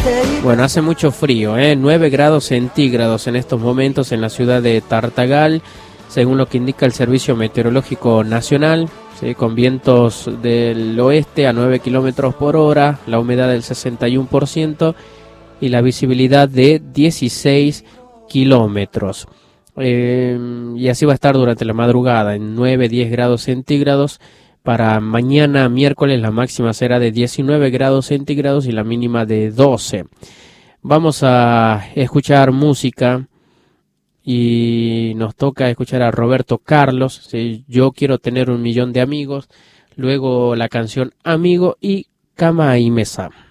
Bueno, hace mucho frío, 9 grados centígrados en estos momentos en la ciudad de Tartagal, según lo que indica el Servicio Meteorológico Nacional, ¿sí? Con vientos del oeste a 9 kilómetros por hora, la humedad del 61% y la visibilidad de 16 kilómetros. Y así va a estar durante la madrugada en 9-10 grados centígrados. Para mañana miércoles la máxima será de 19 grados centígrados y la mínima de 12. Vamos a escuchar música y nos toca escuchar a Roberto Carlos, ¿sí? Yo quiero tener 1 millón de amigos, luego la canción Amigo y Cama y Mesa.